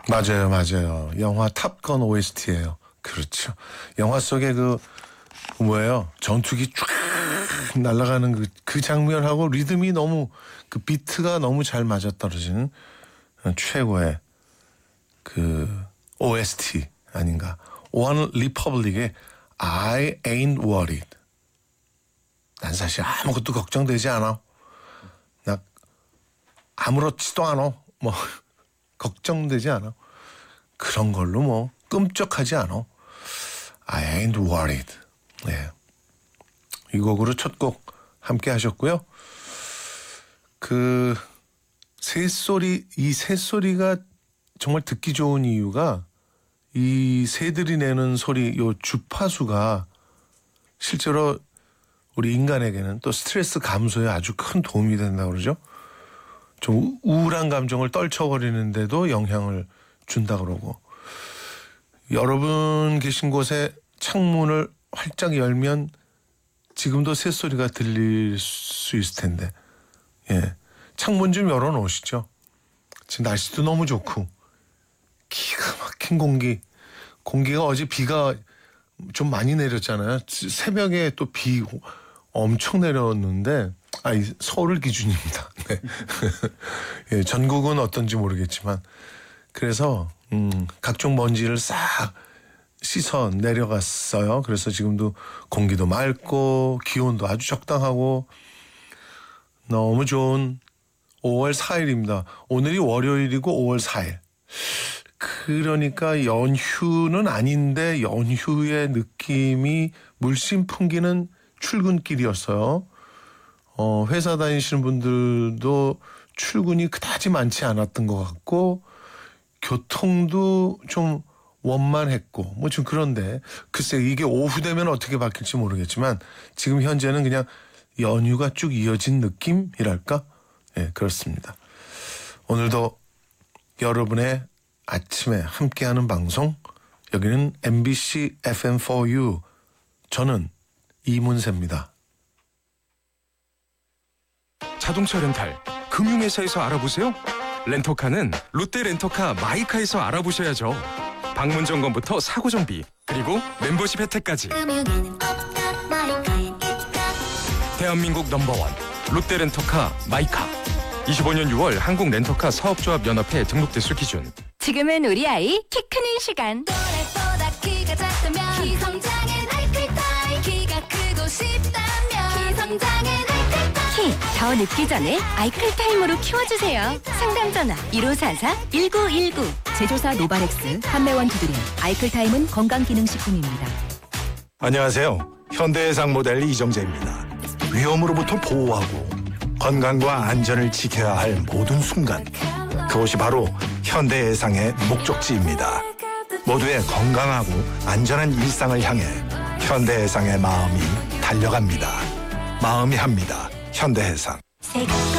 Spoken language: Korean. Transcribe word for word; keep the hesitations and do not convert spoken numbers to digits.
맞아요, 맞아요. 영화 탑건 오에스티예요. 그렇죠. 영화 속에 그 뭐예요? 전투기 쫙 날아가는 그, 그 장면하고 리듬이 너무 그 비트가 너무 잘 맞아떨어지는 최고의 그 오에스티 아닌가. 원 리퍼블릭의 I ain't worried. 난 사실 아무것도 걱정되지 않아. 나 아무렇지도 않아. 뭐 걱정되지 않아. 그런 걸로 뭐 끔찍하지 않아. I ain't worried. 네. 이 곡으로 첫 곡 함께 하셨고요. 그 새소리, 이 새소리가 정말 듣기 좋은 이유가 이 새들이 내는 소리, 요 주파수가 실제로 우리 인간에게는 또 스트레스 감소에 아주 큰 도움이 된다고 그러죠. 좀 우울한 감정을 떨쳐버리는데도 영향을 준다 그러고, 여러분 계신 곳에 창문을 활짝 열면 지금도 새소리가 들릴 수 있을 텐데, 예, 창문 좀 열어놓으시죠. 지금 날씨도 너무 좋고 기가 막힌 공기, 공기가 어제 비가 좀 많이 내렸잖아요. 새벽에 또 비 엄청 내렸는데, 아, 서울 기준입니다. 네. 예, 전국은 어떤지 모르겠지만, 그래서 음, 각종 먼지를 싹 씻어 내려갔어요. 그래서 지금도 공기도 맑고 기온도 아주 적당하고 너무 좋은 오월 사일입니다. 오늘이 월요일이고 오월 사일. 그러니까 연휴는 아닌데 연휴의 느낌이 물씬 풍기는 출근길이었어요. 어, 회사 다니시는 분들도 출근이 그다지 많지 않았던 것 같고, 교통도 좀 원만했고, 뭐 좀 그런데, 글쎄 이게 오후 되면 어떻게 바뀔지 모르겠지만 지금 현재는 그냥 연휴가 쭉 이어진 느낌이랄까? 예, 그렇습니다. 오늘도 여러분의 아침에 함께하는 방송, 여기는 엠비씨 에프엠 포 유, 저는 이문세입니다. 자동차 렌탈, 금융회사에서 알아보세요. 렌터카는 롯데 렌터카 마이카에서 알아보셔야죠. 방문 점검부터 사고 정비, 그리고 멤버십 혜택까지. 대한민국 넘버원 롯데 렌터카 마이카. 이십오 년 유월 한국 렌터카 사업조합 연합회 등록 대수 기준. 지금은 우리 아이 키 크는 시간. 또래보다 키가 작다면 키성장엔 아이클타임. 키가 크고 싶다면 키성장엔 아이클타임. 키 더 늦기 전에 아이클타임으로 키워주세요. 상담 전화 일오사사 일구일구. 제조사 노바렉스, 판매원 두드림, 아이클타임은 건강기능식품입니다. 안녕하세요. 현대해상 모델 이정재입니다. 위험으로부터 보호하고 건강과 안전을 지켜야 할 모든 순간, 그것이 바로 현대해상의 목적지입니다. 모두의 건강하고 안전한 일상을 향해 현대해상의 마음이 달려갑니다. 마음이 합니다. 현대해상.